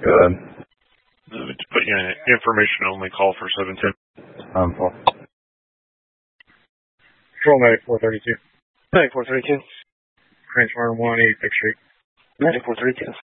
Go ahead. To put you in an information only call for 710. Paul. Control Medic 432. Medic 432. Transform 186 Street. Medic 432.